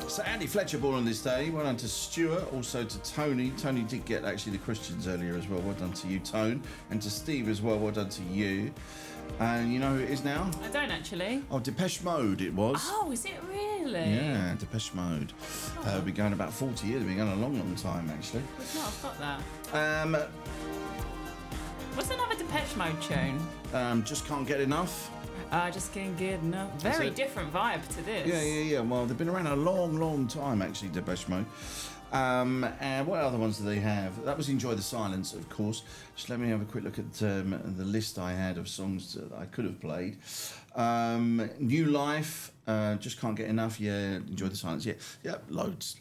So Andy Fletcher born on this day. Well done to Stuart, also to Tony. Tony did get actually the Christians earlier as well. Well done to you, Tone. And to Steve as well. Well done to you. And you know who it is now? I don't actually. Oh, Depeche Mode it was. Oh, is it really? Yeah, Depeche Mode. Been going about 40 years. Been going a long, long time actually. It's not, I've got that. What's another Depeche Mode tune? Just Can't Get Enough. I just can't get enough. Very different vibe to this. Yeah. Well, they've been around a long, long time, actually, Depeche Mode. And what other ones do they have? That was Enjoy the Silence, of course. Just let me have a quick look at the list I had of songs that I could have played. New Life, Just Can't Get Enough, yeah. Enjoy the Silence, yeah. Loads.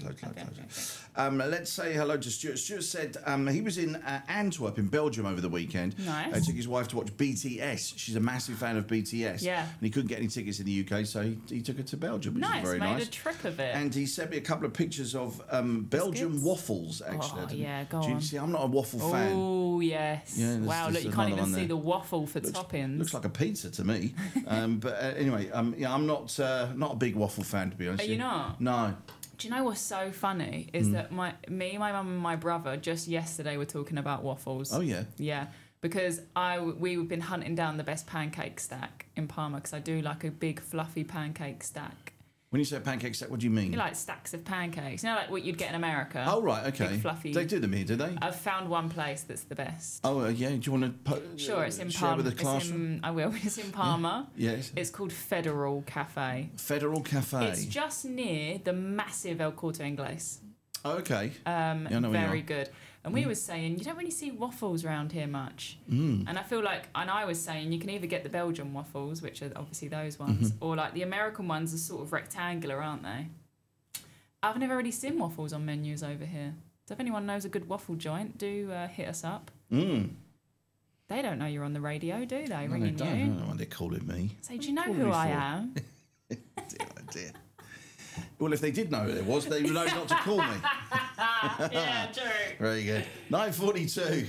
Let's say hello to Stuart. Stuart said he was in Antwerp in Belgium over the weekend. Nice. Took his wife to watch BTS. She's a massive fan of BTS. Yeah. And he couldn't get any tickets in the UK, so he took her to Belgium, which is very nice. Made a trip of it. And he sent me a couple of pictures of Belgian waffles, actually. Oh, yeah, go on. See, I'm not a waffle fan. Oh, yes. Yeah, wow, look, you can't even see the waffle for toppings. Looks like a pizza to me. But anyway, yeah, I'm not a big waffle fan, to be honest. Are you not? No. Do you know what's so funny is that my mum and my brother just yesterday were talking about waffles. Oh, yeah? Yeah, because we've been hunting down the best pancake stack in Parma because I do like a big fluffy pancake stack. When you say a pancake stack, what do you mean? You like stacks of pancakes. You know, like what you'd get in America. Oh, right, okay. Big fluffy. They do them here, do they? I've found one place that's the best. Oh, yeah. Do you want to Sure, it's in share Parma. with the classroom? I will. It's in Parma. Yes. It's called Federal Cafe. Federal Cafe. It's just near the massive El Corte Inglés. Oh, okay. Yeah, very good. And we were saying, you don't really see waffles around here much. And I feel like, and I was saying, you can either get the Belgian waffles, which are obviously those ones, or like the American ones are sort of rectangular, aren't they? I've never really seen waffles on menus over here. So if anyone knows a good waffle joint, do hit us up. They don't know you're on the radio, do they? No, Ringing they don't. you. I don't know what they're calling me. Say, do you know who I am? Dear. Well, if they did know who it was, they would know not to call me. Yeah, true. Very good. 9:42.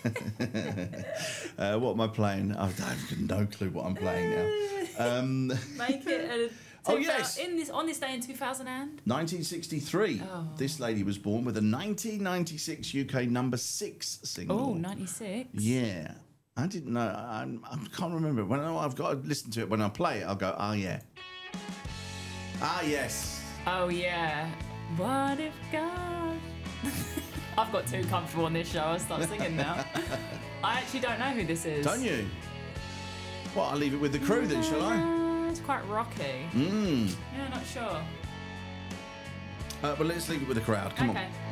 What am I playing? I've no clue what I'm playing now. Make it Oh, yes. on this day in 2000 and? 1963. Oh. This lady was born with a 1996 UK number 6 single. Oh, 96? Yeah. I didn't know. I can't remember. When I've got to listen to it, when I play it, I'll go, oh, yeah. Ah, yes. Oh, yeah. What if God... I've got too comfortable on this show. I'll start singing now. I actually don't know who this is. Don't you? Well, I'll leave it with the crew then, shall I? It's quite rocky. Yeah, not sure. But let's leave it with the crowd. Come on.